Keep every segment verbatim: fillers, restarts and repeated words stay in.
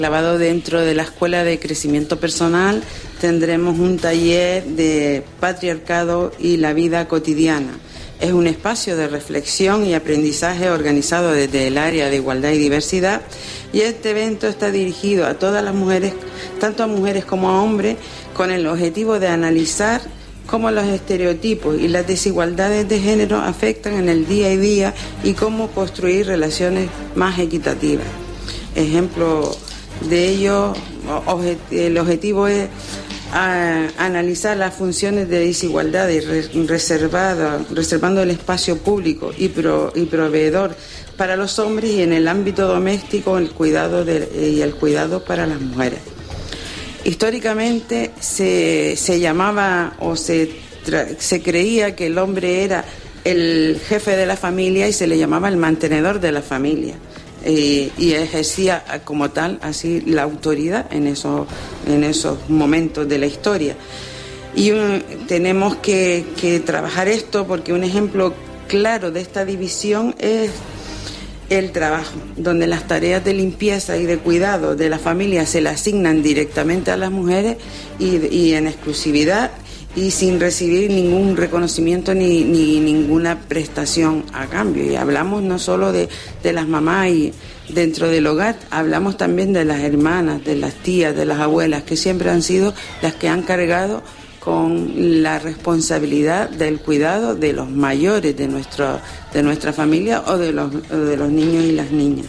Clavado dentro de la Escuela de Crecimiento Personal tendremos un taller de patriarcado y la vida cotidiana. Es un espacio de reflexión y aprendizaje organizado desde el área de igualdad y diversidad, y este evento está dirigido a todas las mujeres, tanto a mujeres como a hombres, con el objetivo de analizar cómo los estereotipos y las desigualdades de género afectan en el día a día y cómo construir relaciones más equitativas. Ejemplo de ello, el objetivo es a analizar las funciones de desigualdad y reservada, reservando el espacio público y, pro, y proveedor para los hombres, y en el ámbito doméstico el cuidado de, y el cuidado para las mujeres. Históricamente se, se llamaba o se, se creía que el hombre era el jefe de la familia y se le llamaba el mantenedor de la familia. Y, y ejercía como tal así la autoridad en esos, en esos momentos de la historia. Y un, tenemos que, que trabajar esto, porque un ejemplo claro de esta división es el trabajo, donde las tareas de limpieza y de cuidado de la familia se le asignan directamente a las mujeres y, y en exclusividad, y sin recibir ningún reconocimiento ni, ni ninguna prestación a cambio. Y hablamos no solo de, de las mamás y dentro del hogar, hablamos también de las hermanas, de las tías, de las abuelas, que siempre han sido las que han cargado con la responsabilidad del cuidado de los mayores de, nuestro, de nuestra familia o de los, o de los niños y las niñas.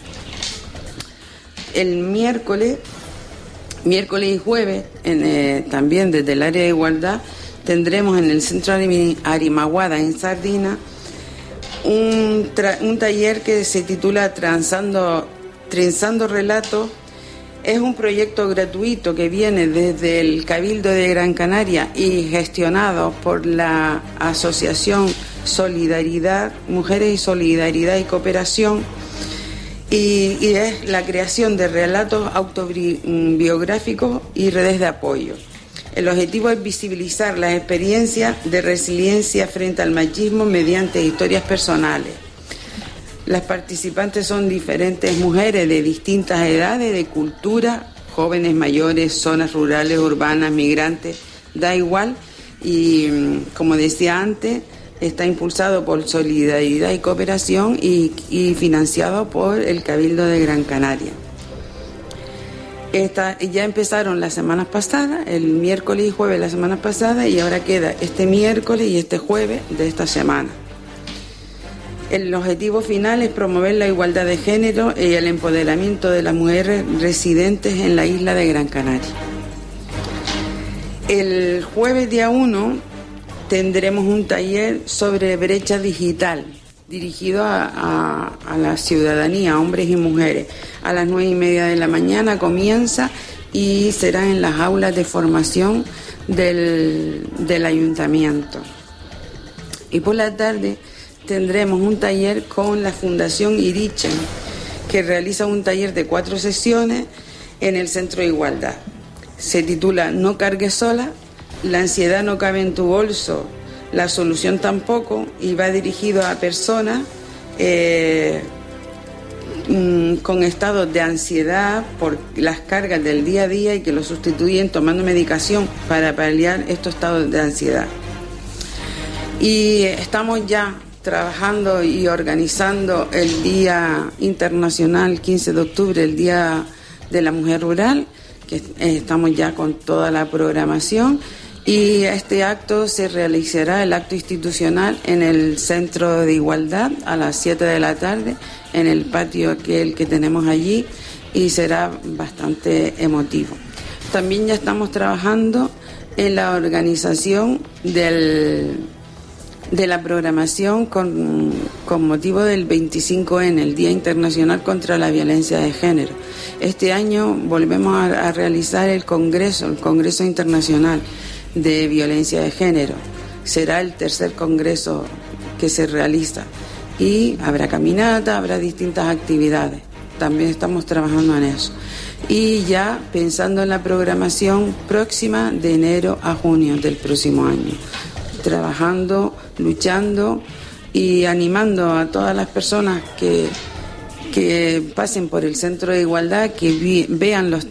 El miércoles, miércoles y jueves, en, eh, también desde el área de igualdad, tendremos en el Centro Arimaguada, en Sardina, un, tra- un taller que se titula Transando, Trenzando Relatos. Es un proyecto gratuito que viene desde el Cabildo de Gran Canaria y gestionado por la Asociación Solidaridad, Mujeres y Solidaridad y Cooperación, y, y es la creación de relatos autobiográficos y redes de apoyo. El objetivo es visibilizar las experiencias de resiliencia frente al machismo mediante historias personales. Las participantes son diferentes mujeres de distintas edades, de cultura, jóvenes, mayores, zonas rurales, urbanas, migrantes, da igual. Y como decía antes, está impulsado por Solidaridad y Cooperación y, y financiado por el Cabildo de Gran Canaria. Esta, ya empezaron las semanas pasadas, el miércoles y jueves la semana pasada, y ahora queda este miércoles y este jueves de esta semana. El objetivo final es promover la igualdad de género y el empoderamiento de las mujeres residentes en la isla de Gran Canaria. El jueves día uno tendremos un taller sobre brecha digital, dirigido a, a, a la ciudadanía, hombres y mujeres. A las nueve y media de la mañana comienza y será en las aulas de formación del, del ayuntamiento. Y por la tarde tendremos un taller con la Fundación Irichen, que realiza un taller de cuatro sesiones en el Centro de Igualdad. Se titula No cargues sola, la ansiedad no cabe en tu bolso, la solución tampoco, y va dirigido a personas eh, con estados de ansiedad por las cargas del día a día y que lo sustituyen tomando medicación para paliar estos estados de ansiedad. Y estamos ya trabajando y organizando el Día Internacional quince de octubre, el Día de la Mujer Rural, que estamos ya con toda la programación. Y este acto se realizará, el acto institucional, en el Centro de Igualdad a las siete de la tarde, en el patio aquel que tenemos allí, y será bastante emotivo. También ya estamos trabajando en la organización del, de la programación con, con motivo del veinticinco ene, el Día Internacional contra la Violencia de Género. Este año volvemos a, a realizar el Congreso, el Congreso Internacional de Violencia de Género. Será el tercer congreso que se realiza y habrá caminata, habrá distintas actividades. También estamos trabajando en eso. Y ya pensando en la programación próxima de enero a junio del próximo año. Trabajando, luchando y animando a todas las personas que, que pasen por el Centro de Igualdad, que vi, vean los